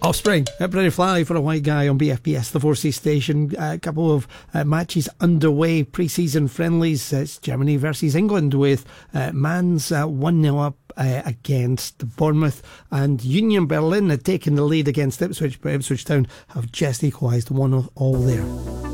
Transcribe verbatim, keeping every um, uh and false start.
Offspring at Pretty Fly for a White Guy on B F B S, the four C station. A couple of uh, matches underway, pre-season friendlies. It's Germany versus England, with uh, Mainz uh, one nil up uh, against Bournemouth, and Union Berlin had taken the lead against Ipswich, but Ipswich Town have just equalised one all there.